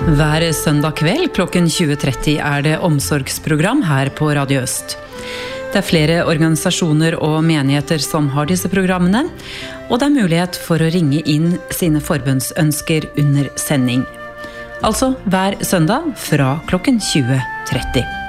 Hver søndag kveld klokken 20:30 det omsorgsprogram her på Radio Øst. Det flere organisasjoner og menigheter som har disse programmene, og det mulighet for å ringe inn sine forbundsønsker under sending. Altså hver søndag fra klokken 20:30.